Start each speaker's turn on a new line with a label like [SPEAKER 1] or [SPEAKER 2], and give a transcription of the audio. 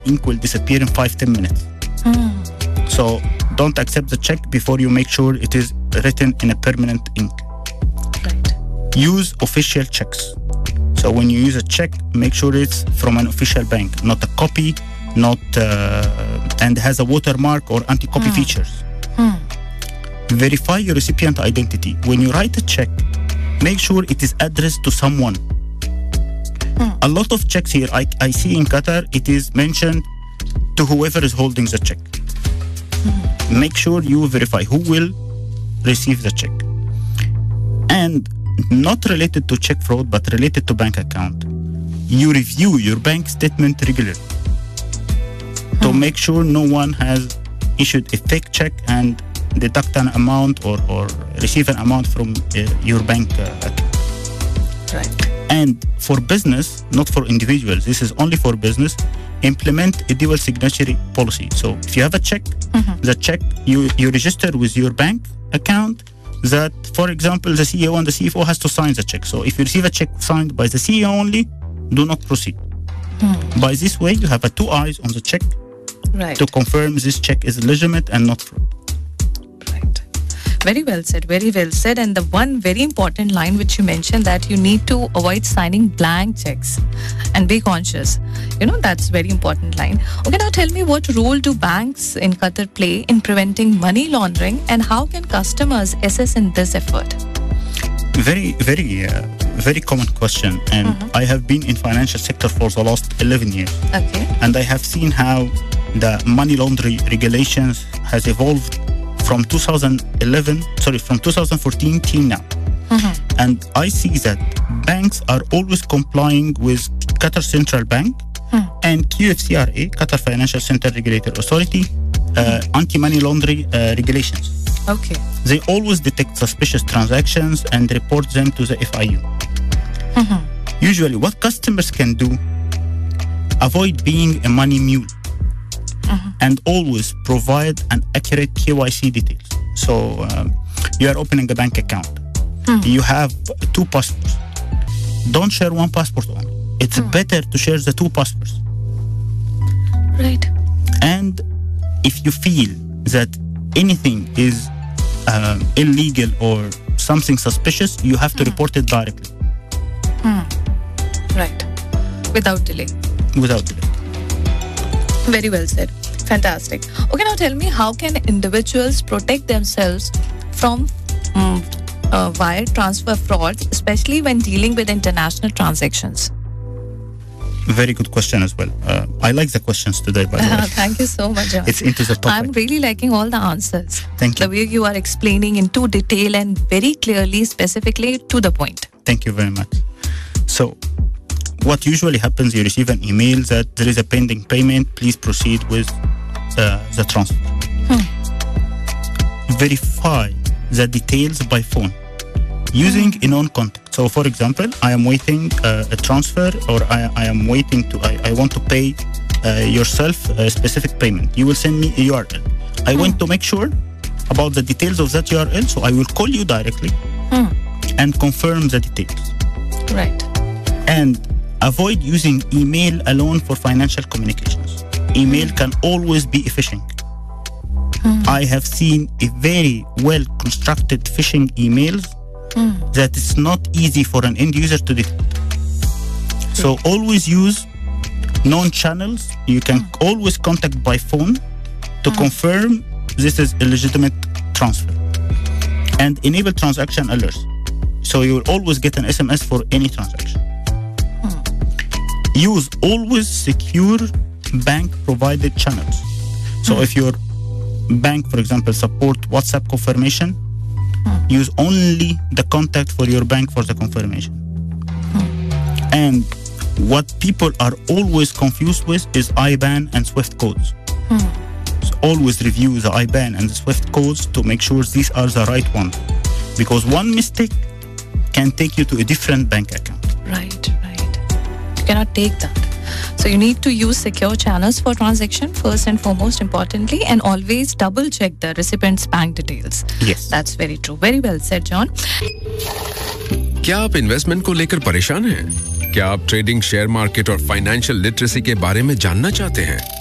[SPEAKER 1] ink will disappear in 5-10 minutes. So don't accept the check before you make sure it is written in a permanent ink.
[SPEAKER 2] Right.
[SPEAKER 1] Use official checks. So when you use a check, make sure it's from an official bank, not a copy, and has a watermark or anti-copy features. Verify your recipient identity. When you write a check, make sure it is addressed to someone. A lot of checks here I see in Qatar, it is mentioned to whoever is holding the check. Make sure you verify who will receive the check. And not related to check fraud, but related to bank account. You review your bank statement regularly to make sure no one has issued a fake check and deduct an amount or receive an amount from your bank account.
[SPEAKER 2] Right.
[SPEAKER 1] And for business, not for individuals, this is only for business, implement a dual signature policy. So if you have a check, the check you register with your bank account that, for example, the CEO and the CFO has to sign the check. So if you receive a check signed by the CEO only, do not proceed. By this way, you have two eyes on the check to confirm this check is legitimate and not fraud.
[SPEAKER 2] Right. Very well said, very well said. And the one very important line which you mentioned, that you need to avoid signing blank checks and be conscious. That's very important line. Okay, now tell me, what role do banks in Qatar play in preventing money laundering, and how can customers assist in this effort?
[SPEAKER 1] Very, very, very common question. And I have been in financial sector for the last 11 years.
[SPEAKER 2] Okay.
[SPEAKER 1] And I have seen how the money laundering regulations has evolved from 2014 till now. And I see that banks are always complying with Qatar Central Bank and QFCRA, Qatar Financial Center Regulator Authority, anti-money laundering regulations.
[SPEAKER 2] Okay.
[SPEAKER 1] They always detect suspicious transactions and report them to the FIU. Usually, what customers can do, avoid being a money mule and always provide an accurate KYC details. So you are opening a bank account. You have 2 passports. Don't share one passport only. It's better to share the 2 passports.
[SPEAKER 2] Right.
[SPEAKER 1] And if you feel that anything is illegal or something suspicious, you have to report it directly.
[SPEAKER 2] Right. Without delay.
[SPEAKER 1] Without delay.
[SPEAKER 2] Very well said. Fantastic. Okay, now tell me, how can individuals protect themselves from wire transfer frauds, especially when dealing with international transactions?
[SPEAKER 1] Very good question as well. I like the questions today, by the way.
[SPEAKER 2] Thank you so much, John.
[SPEAKER 1] It's into the topic.
[SPEAKER 2] I'm really liking all the answers.
[SPEAKER 1] Thank you.
[SPEAKER 2] The way you are explaining into detail and very clearly, specifically to the point.
[SPEAKER 1] Thank you very much. So, what usually happens, you receive an email that there is a pending payment, please proceed with the transfer. Verify the details by phone using a known contact. So, for example, I am waiting a transfer, or I am waiting to, I want to pay yourself a specific payment. You will send me a URL. I want to make sure about the details of that URL, so I will call you directly and confirm the details.
[SPEAKER 2] Right.
[SPEAKER 1] And avoid using email alone for financial communications. Email can always be a phishing. I have seen a very well constructed phishing emails that it's not easy for an end user to detect. So always use known channels. You can always contact by phone to confirm this is a legitimate transfer. And enable transaction alerts. So you will always get an SMS for any transaction. Use always secure bank provided channels. So if your bank, for example, support WhatsApp confirmation, use only the contact for your bank for the confirmation. And what people are always confused with is IBAN and SWIFT codes. So always review the IBAN and the SWIFT codes to make sure these are the right ones. Because one mistake can take you to a different bank account.
[SPEAKER 2] Right. You cannot take that. So you need to use secure channels for transaction first and foremost, importantly, and always double check the recipient's bank details.
[SPEAKER 1] Yes.
[SPEAKER 2] That's very true. Very well said, John.
[SPEAKER 3] क्या आप investment को लेकर परेशान हैं? क्या आप trading, share market और financial literacy के बारे में जानना चाहते हैं?